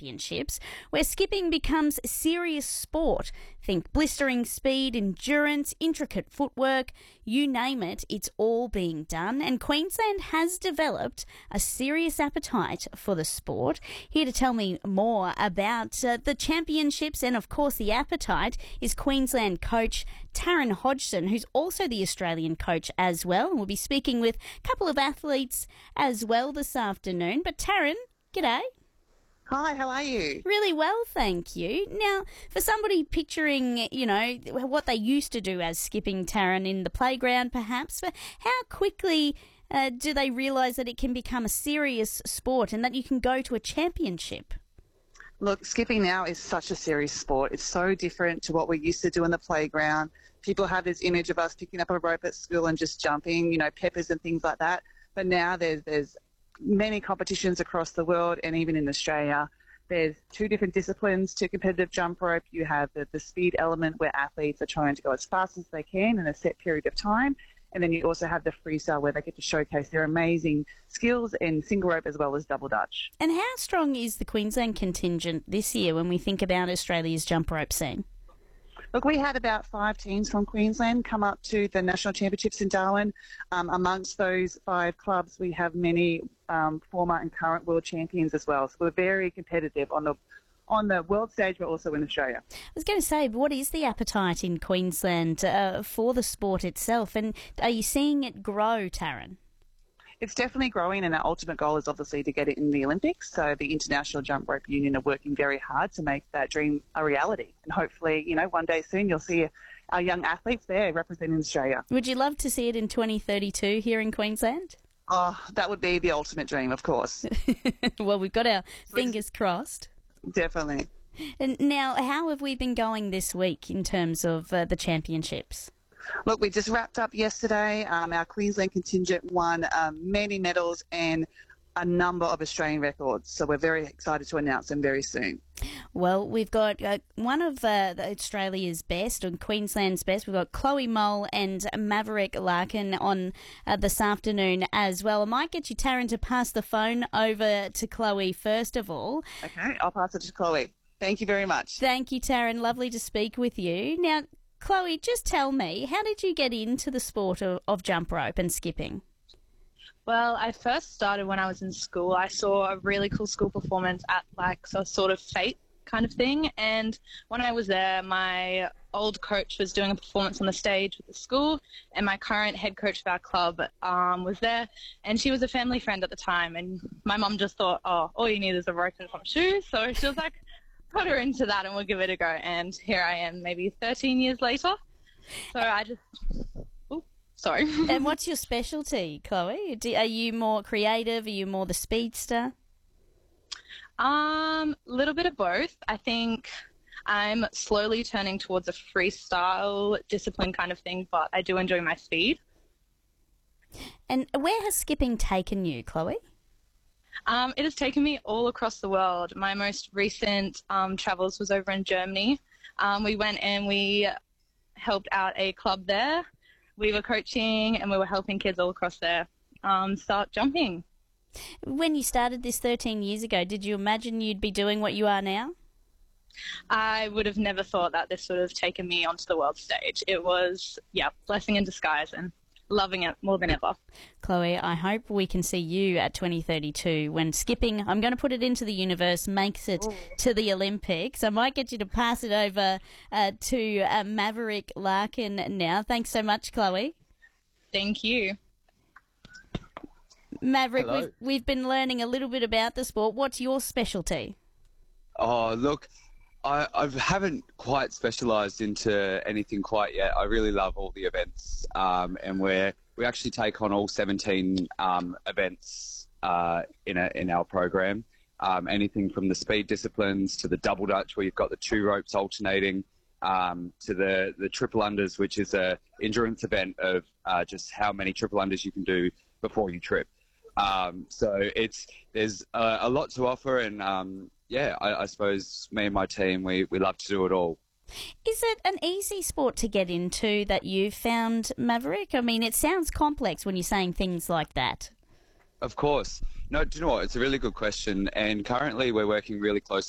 Championships, where skipping becomes serious sport. Think blistering speed, endurance, intricate footwork, you name it, it's all being done. And Queensland has developed a serious appetite for the sport. Here to tell me more about the championships and, of course, the appetite is Queensland coach Taryn Hodgson, who's also the Australian coach as well. And we'll be speaking with a couple of athletes as well this afternoon. But Taryn, g'day. Hi, how are you? Really well, thank you. Now, for somebody picturing, what they used to do as skipping, Taryn, in the playground perhaps, but how quickly do they realise that it can become a serious sport and that you can go to a championship? Look, skipping now is such a serious sport. It's so different to what we used to do in the playground. People have this image of us picking up a rope at school and just jumping, peppers and things like that. But now there's many competitions across the world and even in Australia. There's two different disciplines to competitive jump rope. You have the speed element where athletes are trying to go as fast as they can in a set period of time. And then you also have the freestyle where they get to showcase their amazing skills in single rope as well as double dutch. And how strong is the Queensland contingent this year when we think about Australia's jump rope scene? Look, we had about 5 teams from Queensland come up to the National Championships in Darwin. Amongst those 5 clubs, we have many former and current world champions as well. So we're very competitive on the world stage, but also in Australia. I was going to say, what is the appetite in Queensland for the sport itself? And are you seeing it grow, Taryn? It's definitely growing, and our ultimate goal is obviously to get it in the Olympics. So the International Jump Rope Union are working very hard to make that dream a reality. And hopefully, one day soon you'll see our young athletes there representing Australia. Would you love to see it in 2032 here in Queensland? Oh, that would be the ultimate dream, of course. Well, we've got our fingers crossed. Definitely. And now, how have we been going this week in terms of the championships? Look, we just wrapped up yesterday. Our Queensland contingent won many medals and a number of Australian records. So we're very excited to announce them very soon. Well, we've got one of Australia's best and Queensland's best. We've got Chloe Mole and Maverick Larkin on this afternoon as well. I might get you, Taryn, to pass the phone over to Chloe first of all. Okay, I'll pass it to Chloe. Thank you very much. Thank you, Taryn. Lovely to speak with you. Now, Chloe, just tell me, how did you get into the sport of jump rope and skipping? Well, I first started when I was in school. I saw a really cool school performance at a sort of fete kind of thing. And when I was there, my old coach was doing a performance on the stage with the school, and my current head coach of our club was there. And she was a family friend at the time. And my mum just thought, all you need is a rope and some shoes. So she was like, put her into that and we'll give it a go. And here I am maybe 13 years later. So I just... Sorry. And what's your specialty, Chloe? Are you more creative? Are you more the speedster? Little bit of both. I think I'm slowly turning towards a freestyle discipline kind of thing, but I do enjoy my speed. And where has skipping taken you, Chloe? It has taken me all across the world. My most recent travels was over in Germany. We went and we helped out a club there. We were coaching and we were helping kids all across there start jumping. When you started this 13 years ago, did you imagine you'd be doing what you are now? I would have never thought that this would have taken me onto the world stage. It was, blessing in disguise and loving it more than ever. Chloe, I hope we can see you at 2032 when skipping, I'm going to put it into the universe, makes it to the Olympics. I might get you to pass it over to Maverick Larkin now. Thanks so much, Chloe. Thank you. Maverick, we've been learning a little bit about the sport. What's your specialty? Oh, look, I haven't quite specialised into anything quite yet. I really love all the events, and we actually take on all 17 events in our program. Anything from the speed disciplines to the double dutch, where you've got the 2 ropes alternating, to the triple unders, which is a endurance event of just how many triple unders you can do before you trip. So there's a lot to offer, and I suppose me and my team, we love to do it all. Is it an easy sport to get into that you've found, Maverick? I mean, it sounds complex when you're saying things like that. Of course. No, do you know what? It's a really good question. And currently we're working really closely